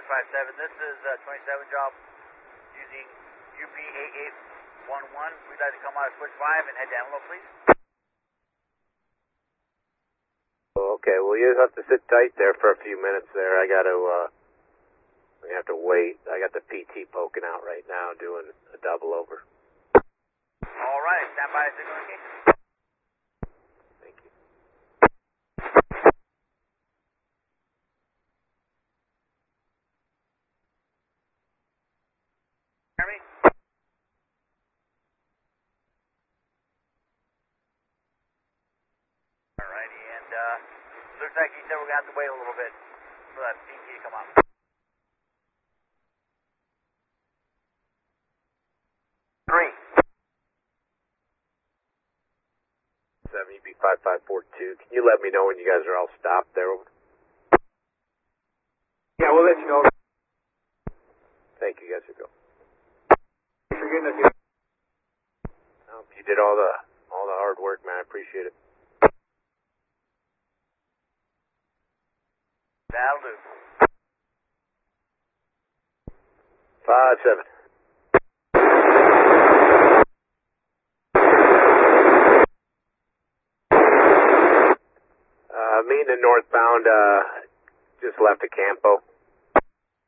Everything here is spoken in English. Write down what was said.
557. This is 27 job using UP8811. We'd like to come out of switch 5 and head to Antelope, please. Okay, well, you have to sit tight there for a few minutes there. I have to wait. I got the PT poking out right now doing a double over. All right, stand by signal indication. Thank you. Hear me? All righty, and looks like he said we're going to have to wait a little bit for that PT to come up. 3. 7UB5542. Can you let me know when you guys are all stopped there? Yeah, we'll let you know. Thank you, guys. Go. Thanks for getting us here. You did all the hard work, man. I appreciate it. That'll do. 5-7. Meeting in northbound, just left of Campo.